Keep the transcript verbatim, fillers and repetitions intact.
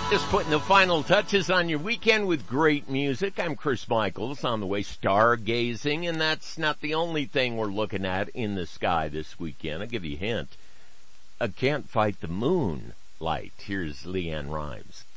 Just putting the final touches on your weekend with great music. I'm Chris Michaels, on the way stargazing, and that's not the only thing we're looking at in the sky this weekend. I'll give you a hint. I can't fight the moon light. Here's Leanne Rimes.